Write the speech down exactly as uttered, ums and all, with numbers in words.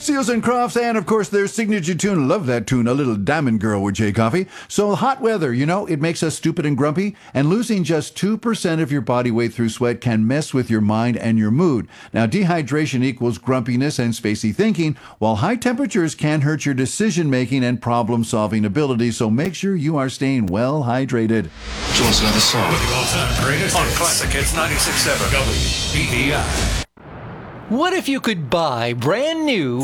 Seals and Crofts, and of course their signature tune. Love that tune, A Little Diamond Girl with Jay Coffee. So hot weather, you know, it makes us stupid and grumpy, and losing just two percent of your body weight through sweat can mess with your mind and your mood. Now, dehydration equals grumpiness and spacey thinking, while high temperatures can hurt your decision-making and problem-solving ability, so make sure you are staying well hydrated. She wants another song. With the all-time greatest on Classic Hits ninety-six point seven W B E I. What if you could buy brand new